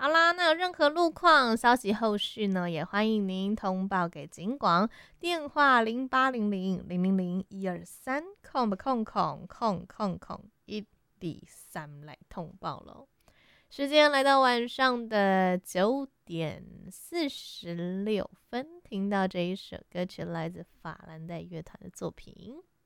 好啦，那有任何路况消息后续呢，也欢迎您通报给警广，电话0800000123103来通报喽。时间来到晚上的9:46，听到这一首歌曲来自法兰黛乐团的作品。